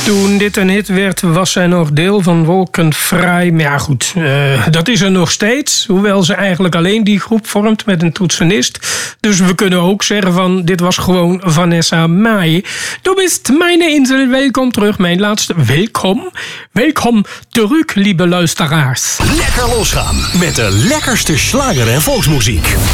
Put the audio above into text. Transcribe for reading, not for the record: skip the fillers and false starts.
Toen dit een hit werd, was zij nog deel van Wolkenfrei. Maar ja, goed, dat is er nog steeds. Hoewel ze eigenlijk alleen die groep vormt met een toetsenist. Dus we kunnen ook zeggen van, dit was gewoon Vanessa Mai. Du bist meine Insel, welkom terug. Mijn laatste, welkom terug, lieve luisteraars. Lekker losgaan met de lekkerste slager en volksmuziek.